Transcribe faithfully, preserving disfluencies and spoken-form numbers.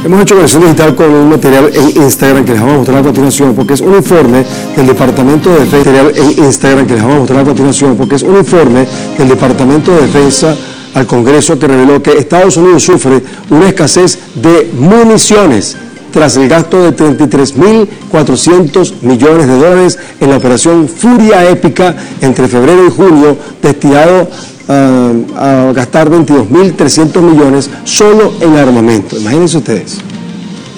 Hemos hecho conexión digital con un material en Instagram que les vamos a mostrar a continuación, porque es un informe del Departamento de Defensa. En Instagram que les vamos a mostrar a continuación, porque es un informe del Departamento de Defensa al Congreso que reveló que Estados Unidos sufre una escasez de municiones tras el gasto de treinta y tres mil cuatrocientos millones de dólares en la operación Furia Épica entre febrero y junio, destinado uh, a gastar veintidós mil trescientos millones solo en armamento. Imagínense ustedes.